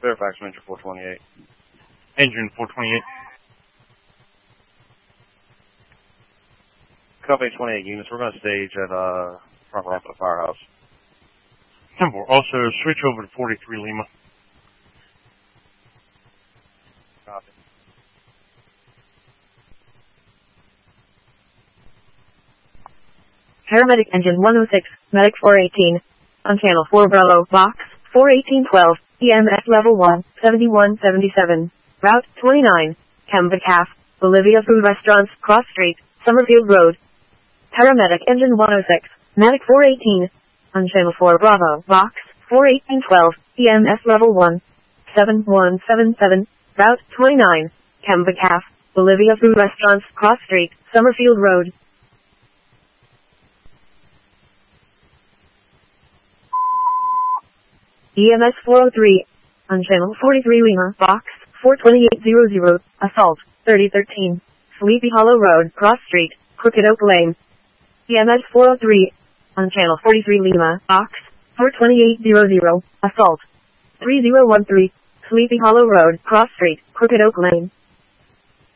Fairfax, Metro 428. Engine 428. Copy 28 units. We're going to stage at front ramp of the firehouse. 10-4. Also, switch over to 43 Lima. Copy. Paramedic Engine 106, Medic 418. On Channel 4 Bravo, Box 41812, EMS Level 1, 7177. Route 29, Cambacaf, Bolivia Food Restaurants, Cross Street, Summerfield Road. Paramedic Engine 106, Medic 418. On Channel 4 Bravo, Box 41812, EMS Level 1, 7177. Route 29, Cambacaf, Bolivia Food Restaurants, Cross Street, Summerfield Road. EMS 403, on Channel 43 Lima, Box 42800, Assault 3013, Sleepy Hollow Road, Cross Street, Crooked Oak Lane. EMS 403, on Channel 43 Lima, Box 42800, Assault 3013, Sleepy Hollow Road, Cross Street, Crooked Oak Lane.